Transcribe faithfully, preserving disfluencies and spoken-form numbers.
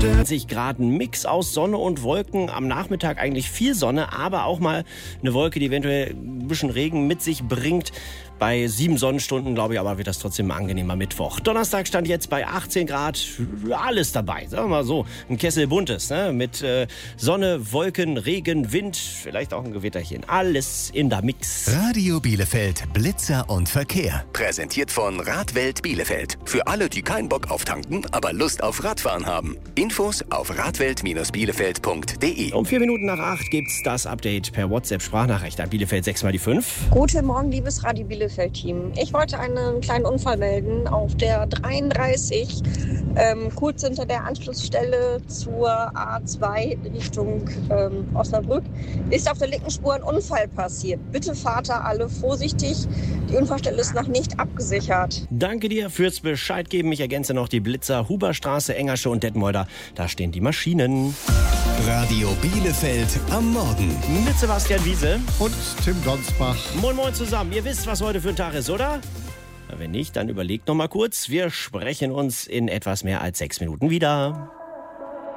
zwanzig Grad, ein Mix aus Sonne und Wolken. Am Nachmittag eigentlich viel Sonne, aber auch mal eine Wolke, die eventuell ein bisschen Regen mit sich bringt. Bei sieben Sonnenstunden, glaube ich, aber wird das trotzdem ein angenehmer Mittwoch. Donnerstag stand jetzt bei achtzehn Grad, alles dabei. Sagen wir mal so, ein Kessel Buntes, ne? Mit äh, Sonne, Wolken, Regen, Wind, vielleicht auch ein Gewitterchen. Alles in der Mix. Radio Bielefeld, Blitzer und Verkehr. Präsentiert von Radwelt Bielefeld. Für alle, die keinen Bock auf tanken, aber Lust auf Radfahren haben. Infos auf radwelt Bindestrich bielefeld punkt de. Um vier Minuten nach acht gibt's das Update per WhatsApp-Sprachnachricht an Bielefeld sechs mal die fünf. Guten Morgen, liebes Radio Bielefeld-Team. Ich wollte einen kleinen Unfall melden auf der dreiunddreißig, ähm, kurz hinter der Anschlussstelle zur A zwei Richtung ähm, Osnabrück. Ist auf der linken Spur ein Unfall passiert. Bitte fahrt da alle vorsichtig. Die Unfallstelle ist noch nicht abgesichert. Danke dir fürs Bescheid geben. Ich ergänze noch die Blitzer Huberstraße, Engersche und Detmolder. Da stehen die Maschinen. Radio Bielefeld am Morgen. Mit Sebastian Wiese und Tim Donsbach. Moin Moin zusammen. Ihr wisst, was heute für ein Tag ist, oder? Na, wenn nicht, dann überlegt noch mal kurz. Wir sprechen uns in etwas mehr als sechs Minuten wieder.